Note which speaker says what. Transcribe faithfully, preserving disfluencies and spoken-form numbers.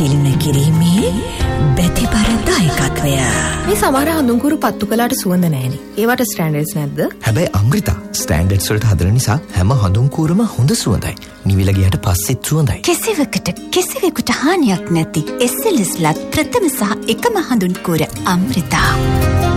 Speaker 1: තිළින කිරීමේ බැතිබර දායකත්වය.
Speaker 2: මේ සමහර හඳුන්කුරු පත්තු කළාට සුවඳ නැහැනේ. ඒවට ස්ටෑන්ඩඩ්ස් නැද්ද?
Speaker 3: හැබැයි අමෘතා ස්ටෑන්ඩඩ්ස් වලට හදන නිසා හැම හඳුන්කුරම හොඳ සුවඳයි. නිවිල ගියට පස්සෙත් සුවඳයි.
Speaker 1: කිසිවකට කිසිවෙකුට හානියක් නැති එස් එල් එස් ලත් ප්‍රථම සහ එකම හඳුන්කුර අමෘතා.